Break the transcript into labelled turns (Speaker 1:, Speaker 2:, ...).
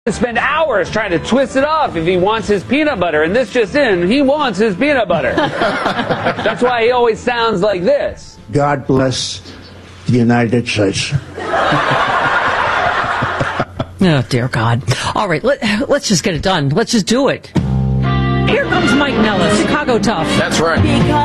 Speaker 1: Spend hours trying to twist it off if he wants his peanut butter, and this just in, he wants his peanut butter. That's why he always sounds like this.
Speaker 2: God bless the United States.
Speaker 3: Oh, dear God. All right, let's just get it done. Let's just do it. Here comes Mike Nellis, Chicago Tough.
Speaker 4: That's right.